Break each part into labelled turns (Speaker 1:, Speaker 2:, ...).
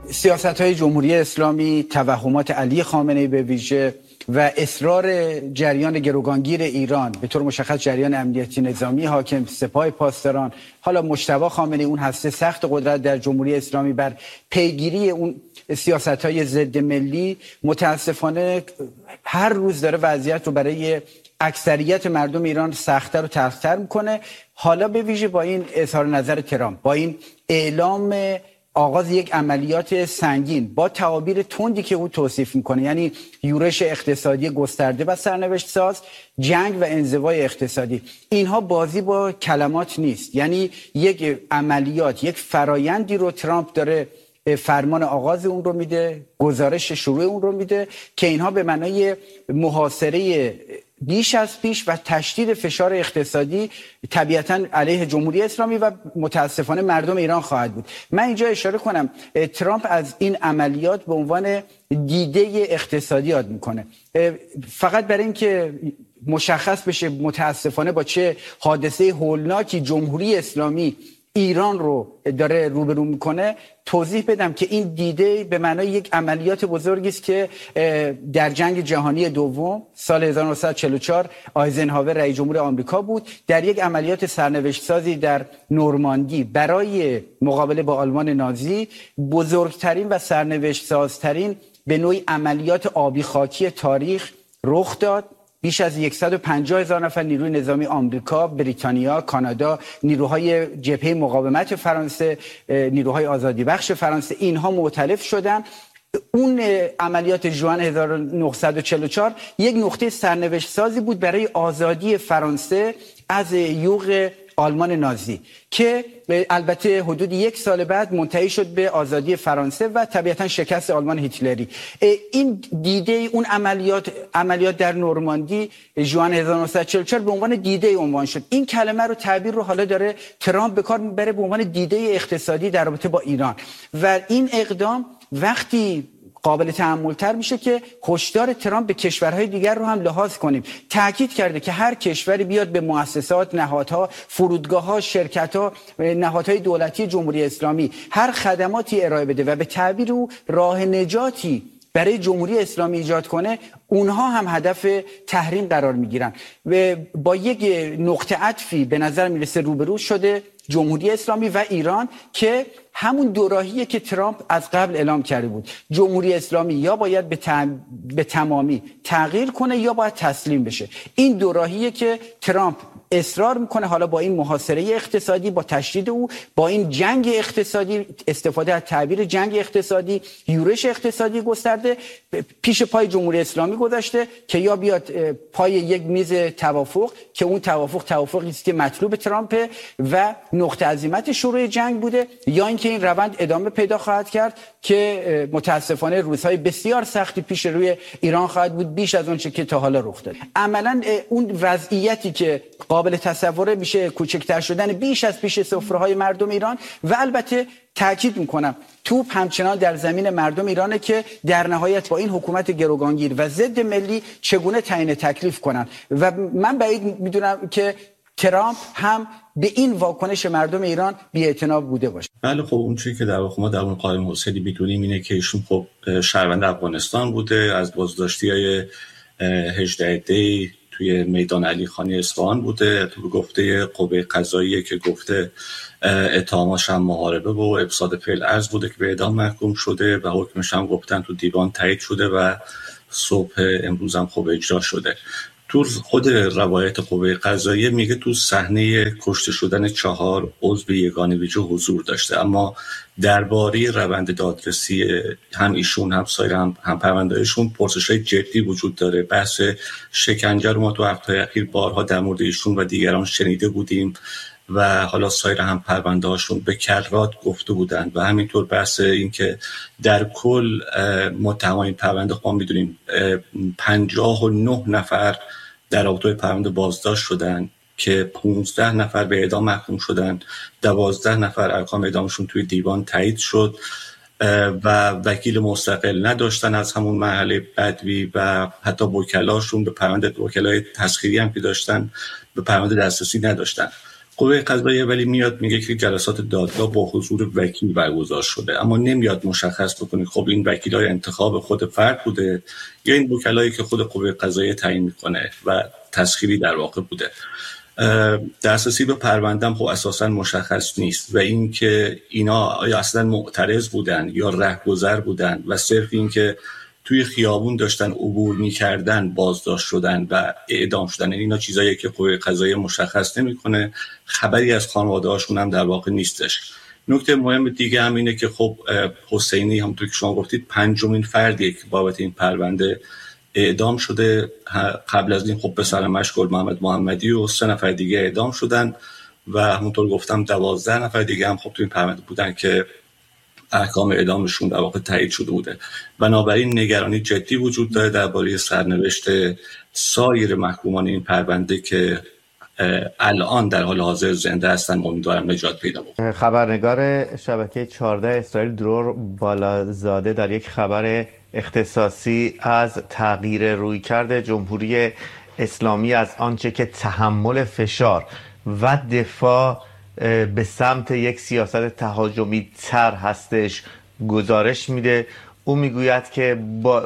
Speaker 1: سیاست‌های جمهوری اسلامی، توهمات علی خامنه‌ای به ویژه و اصرار جریان گروگانگیر ایران، به طور مشخص جریان امنیتی نظامی حاکم، سپاه پاسداران، حالا مجتبی خامنه‌ای، اون هسته سخت قدرت در جمهوری اسلامی، بر پیگیری اون سیاست‌های ضد ملی، متاسفانه هر روز داره وضعیت رو برای اکثریت مردم ایران سخت‌تر و تلخ‌تر میکنه. حالا به ویژه با این اظهار نظر ترامپ، با این اعلام آغاز یک عملیات سنگین با تعابیر تندی که او توصیف میکنه، یعنی یورش اقتصادی گسترده و سرنوشت ساز، جنگ و انزوای اقتصادی، اینها بازی با کلمات نیست. یعنی یک عملیات، یک فرایندی رو ترامپ داره فرمان آغاز اون رو میده، گزارش شروع اون رو میده که اینها به معنای محاصره بیش از پیش و تشدید فشار اقتصادی طبیعتاً علیه جمهوری اسلامی و متاسفانه مردم ایران خواهد بود. من اینجا اشاره کنم ترامپ از این عملیات به عنوان دیده اقتصادی یاد میکنه، فقط برای اینکه مشخص بشه متاسفانه با چه حادثه هولناکی جمهوری اسلامی ایران رو داره روبرو میکنه. توضیح بدم که این دیده به معنای یک عملیات بزرگی است که در جنگ جهانی دوم سال 1944 آیزنهاور رئیس جمهور آمریکا بود، در یک عملیات سرنوشت سازی در نورماندی برای مقابله با آلمان نازی، بزرگترین و سرنوشت سازترین به نوعی عملیات آبی خاکی تاریخ رخ داد. بیش از 150,000 نفر نیروی نظامی آمریکا، بریتانیا، کانادا، نیروهای جبهه مقاومت فرانسه، نیروهای آزادی بخش فرانسه، اینها مؤتلف شدن. اون عملیات ژوئن 1944 یک نقطه سرنوشت سازی بود برای آزادی فرانسه از یوغ آلمان نازی که البته حدود 1 سال بعد منتهی شد به آزادی فرانسه و طبیعتا شکست آلمان هیتلری. این دیده اون عملیات در نورماندی ژوئن 1944 به عنوان دیده عنوان شد. این کلمه رو تعبیر رو حالا داره ترامپ به کار میبره به عنوان دیده اقتصادی در رابطه با ایران و این اقدام وقتی قابل تأمل تر میشه که هشدار ترامپ به کشورهای دیگر رو هم لحاظ کنیم. تاکید کرده که هر کشوری بیاد به مؤسسات، نهادها، فرودگاه‌ها، شرکت‌ها، نهادهای دولتی جمهوری اسلامی هر خدماتی ارائه بده و به تعبیر او راه نجاتی برای جمهوری اسلامی ایجاد کنه، اونها هم هدف تحریم قرار میگیرن. و با یک نقطه عطفی به نظر میرسه روبرو شده جمهوری اسلامی و ایران که همون دوراهیه که ترامپ از قبل اعلام کرده بود. جمهوری اسلامی یا باید به تمامی تغییر کنه یا باید تسلیم بشه. این دوراهیه که ترامپ اصرار میکنه حالا با این محاصره اقتصادی، با تشدید او، با این جنگ اقتصادی، استفاده از تعبیر جنگ اقتصادی، یورش اقتصادی گسترده پیش پای جمهوری اسلامی گذاشته که یا بیاد پای یک میز توافق که اون توافقی است که مطلوب ترامپه و نقطه عزیمت شروع جنگ بوده، یا اینکه این روند ادامه پیدا خواهد کرد که متاسفانه روزهای بسیار سختی پیش روی ایران خواهد بود، بیش از اون چه که تا حالا رخ داده. عملاً اون وضعیتی که قابل تصوره میشه کوچکتر شدن بیش از پیش سفره‌های مردم ایران و البته تاکید میکنم توپ همچنان در زمین مردم ایرانه که در نهایت با این حکومت گروگانگیر و ضد ملی چگونه تعیین تکلیف کنن و من بعید میدونم که ترامپ هم به این واکنش مردم ایران بی‌اعتنا بوده باشه.
Speaker 2: بله خب اون چیزی که در واقع ما در اون قائم حسینی میدونیم اینه که ایشون خب شهروند افغانستان بوده، از بازداشتی‌های 18 دی توی میدان علی خانی اصفهان بوده، تو گفته قوه قضاییه که گفته اتهاماش هم محاربه و افساد فعل ارض بوده که به اعدام محکوم شده و حکمش هم گفتن تو دیوان تایید شده و صبح امروز هم خب اجرا شده. تو خود روایت قوه قضاییه میگه تو صحنه کشته شدن 4 عضو یگان ویژه حضور داشته، اما درباره روند دادرسی هم ایشون هم سایر هم پرونده‌هاشون پرسش‌های جدی وجود داره. بحث شکنجه رو ما تو هفته‌های اخیر بارها در مورد ایشون و دیگران شنیده بودیم و حالا سایر هم پرونده‌هاشون به کرات گفته بودند و همینطور بحث این که در کل متهمان پرونده خواهم میدونیم 59 نفر در رابطه پرونده بازداشت شدن که 15 نفر به اعدام محکوم شدن، 12 نفر ارقام اعدامشون توی دیوان تایید شد و وکیل مستقل نداشتن از همون مرحله بدوی و حتی وکلاشون به پرونده، وکلای تسخیری هم که داشتن به پرونده دسترسی نداشتن. قوه قضاییه ولی میاد میگه که جلسات دادگاه با حضور وکیل برگزار شده، اما نمیاد مشخص بکنه خب این وکیلای انتخاب خود فرد بوده یا این وکلایی که خود قوه قضاییه تعیین میکنه و تسخیری در واقع بوده. دسترسی به پرونده‌ام خب اساساً مشخص نیست و اینکه اینا آیا اصلا معترض بودن یا رهگذر بودن و صرف اینکه توی خیابون داشتن عبور می‌کردن بازداشت شدن و اعدام شدن، اینا چیزاییه که قوه قضاییه مشخص نمی‌کنه. خبری از خانواده‌هاشون هم در واقع نیستش. نکته مهم دیگه هم اینه که خب حسینی همونطور که شما گفتید پنجمین فردیه که بابت این پرونده اعدام شده. قبل از این خب پسر مشکل محمد محمدی و 3 نفر دیگه اعدام شدن و همونطور گفتم 12 نفر دیگه هم خب تو این پرونده بودن که احکام اعدامشون در واقع تایید شده بوده. بنابراین نگرانی جدی وجود داره درباره سرنوشت سایر محکومان این پرونده که الان در حال حاضر زنده هستن. امیدوارم نجات پیدا بکنن.
Speaker 3: خبرنگار شبکه 14 اسرائیل درور بالازاده در یک خبر اختصاصی از تغییر رویکرد جمهوری اسلامی از آنچه که تحمل فشار و دفاع به سمت یک سیاست تهاجمی تر هستش گزارش میده. او میگوید که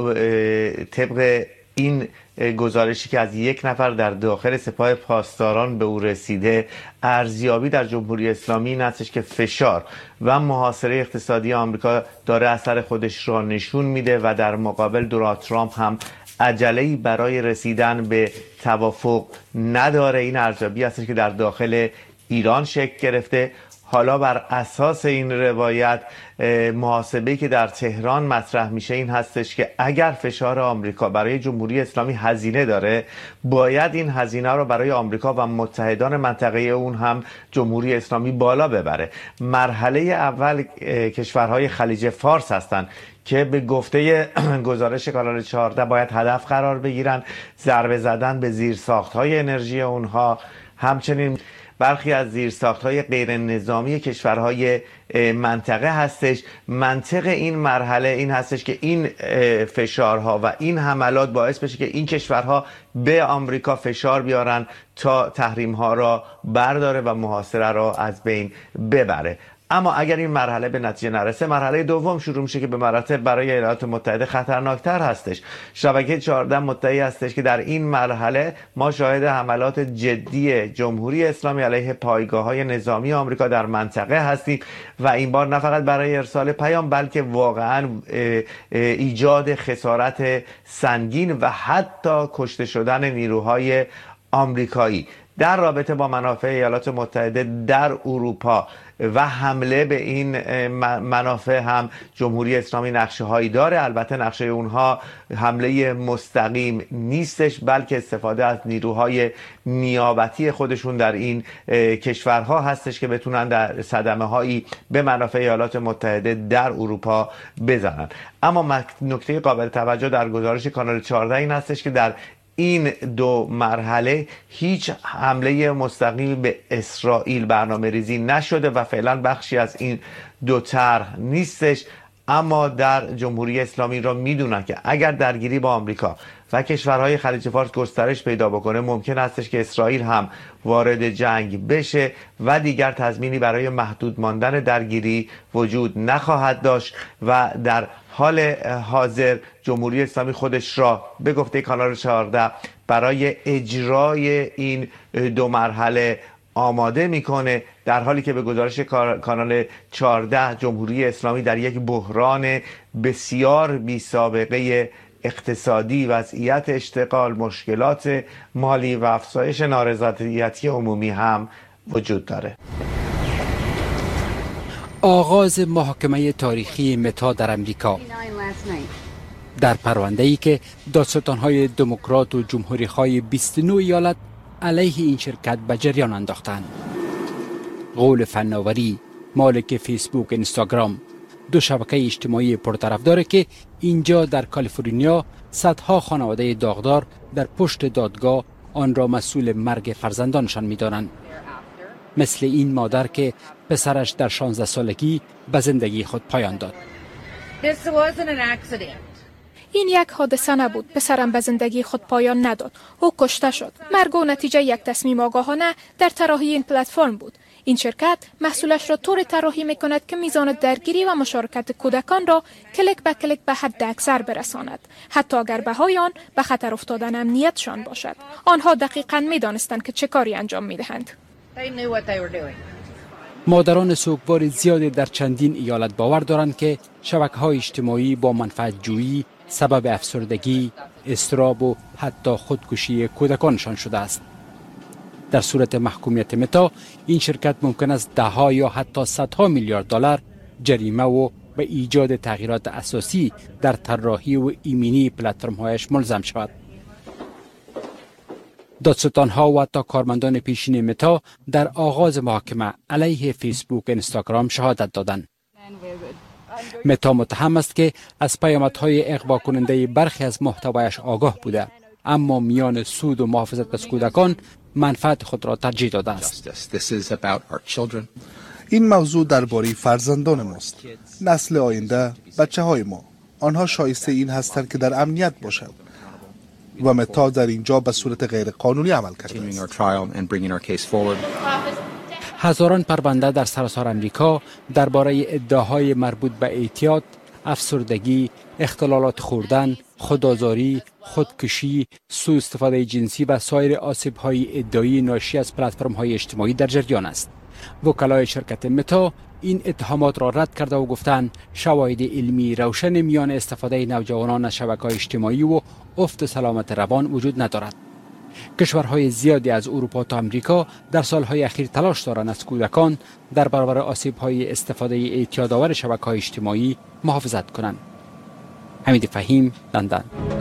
Speaker 3: طبق این گزارشی که از یک نفر در داخل سپاه پاسداران به او رسیده، ارزیابی در جمهوری اسلامی این هستش که فشار و محاصره اقتصادی آمریکا داره اثر خودش را نشون میده و در مقابل دونالد ترامپ هم عجله‌ای برای رسیدن به توافق نداره. این ارزیابی هستش که در داخل ایران شکل گرفته. حالا بر اساس این روایت محاسبه‌ای که در تهران مطرح میشه این هستش که اگر فشار آمریکا برای جمهوری اسلامی هزینه داره، باید این هزینه رو برای آمریکا و متحدان منطقه اون هم جمهوری اسلامی بالا ببره. مرحله اول کشورهای خلیج فارس هستند که به گفته گزارش کانال 14 باید هدف قرار بگیرن، ضربه زدن به زیرساخت‌های انرژی اونها. همچنین برخی از زیرساخت‌های غیر نظامی کشورهای منطقه هستش. منطق این مرحله این هستش که این فشارها و این حملات باعث بشه که این کشورها به آمریکا فشار بیارن تا تحریم‌ها را برداره و محاصره را از بین ببره. اما اگر این مرحله به نتیجه نرسه، مرحله دوم شروع میشه که به مراتب برای ایالات متحده خطرناکتر هستش. شبکه 14 مدعی هستش که در این مرحله ما شاهد حملات جدی جمهوری اسلامی علیه پایگاه‌های نظامی آمریکا در منطقه هستیم و این بار نه فقط برای ارسال پیام بلکه واقعا ایجاد خسارت سنگین و حتی کشته شدن نیروهای آمریکایی. در رابطه با منافع ایالات متحده در اروپا و حمله به این منافع هم جمهوری اسلامی نقشه هایی داره. البته نقشه اونها حمله مستقیم نیستش، بلکه استفاده از نیروهای نیابتی خودشون در این کشورها هستش که بتونن در صدمه هایی به منافع ایالات متحده در اروپا بزنن. اما نکته قابل توجه در گزارش کانال 14 این هستش که در این دو مرحله هیچ حمله مستقیم به اسرائیل برنامه ریزی نشده و فعلا بخشی از این دو طرح نیستش. اما در جمهوری اسلامی را میدونن که اگر درگیری با آمریکا و کشورهای خلیج فارس گسترش پیدا بکنه، ممکن هستش که اسرائیل هم وارد جنگ بشه و دیگر تضمینی برای محدود ماندن درگیری وجود نخواهد داشت و در حال حاضر جمهوری اسلامی خودش را به گفته کانال 14 برای اجرای این دو مرحله آماده میکنه، در حالی که به گزارش کانال 14 جمهوری اسلامی در یک بحران بسیار بی سابقه اقتصادی، وضعیت اشتغال، مشکلات مالی و افزایش نارضایتی عمومی هم وجود داره.
Speaker 4: آغاز محاکمه تاریخی متا در امریکا در پرونده‌ای که دادستان‌های دموکرات و جمهوری‌های 29 ایالت علیه این شرکت به جریان انداختند. قول فناوری، مالک فیسبوک، اینستاگرام، دو شبکه اجتماعی پرطرفدار که اینجا در کالیفرنیا صدها خانواده داغدار در پشت دادگاه آن را مسئول مرگ فرزندانشان می‌دانند. مثل این مادر که پسرش در 16 سالگی به زندگی خود پایان داد.
Speaker 5: این یک حادثه نبود. پسرم به زندگی خود پایان نداد. او کشته شد. مرگ او نتیجه یک تصمیم آگاهانه در طراحی این پلتفرم بود. این شرکت محصولش را طوری طراحی می‌کند که میزان درگیری و مشارکت کودکان را کلیک به کلیک به حد اکثر برساند، حتی اگر بهای آن به خطر افتادن امنیتشان باشد. آنها دقیقاً می‌دانستند که چه کاری انجام می‌دهند.
Speaker 4: مادران سوگوار زیادی در چندین ایالت باور دارند که شبکه‌های اجتماعی با منفعت جویی سبب افسردگی، اضطراب و حتی خودکشی کودکانشان شده است. در صورت محکومیت متا، این شرکت ممکن است ده‌ها یا حتی صدها میلیارد دلار جریمه و به ایجاد تغییرات اساسی در طراحی و ایمنی پلتفرم‌هایش ملزم شود. دادستان‌ها و حتی کارمندان پیشین متا در آغاز محاکمه علیه فیسبوک و اینستاگرام شهادت دادند. متا متهم است که از پیامدهای اغوا کننده برخی از محتوایش آگاه بوده، اما میان سود و محافظت از کودکان منفعت خود را ترجیح داده است.
Speaker 6: این موضوع درباره فرزندان ماست، نسل آینده، بچه‌های ما. آنها شایسته این هستند که در امنیت باشند و متا در اینجا به صورت غیر قانونی عمل کرده است.
Speaker 4: هزاران پرونده در سراسر امریکا درباره ادعاهای مربوط به اعتیاد، افسردگی، اختلالات خوردن، خودآزاری، خودکشی، سوء استفاده جنسی و سایر آسیب‌های ادعایی ناشی از پلتفرم‌های اجتماعی در جریان است. وکلای شرکت متا این اتهامات را رد کرده و گفتند شواهد علمی روشن میان استفاده نوجوانان از شبکه‌های اجتماعی و افت سلامت روان وجود ندارد. کشورهای زیادی از اروپا تا امریکا در سالهای اخیر تلاش دارند از کودکان در برابر آسیب‌های استفاده اعتیادآور شبکه‌های اجتماعی محافظت کنند. حمید فهیم، لندن.